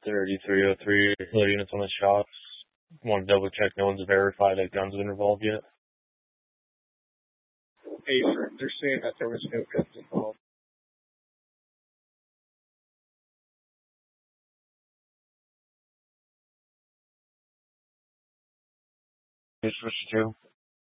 3303 load units on the shops. Want to double check no one's verified that guns been involved yet. Hey, sir, they're saying that there was no guns involved. Switch to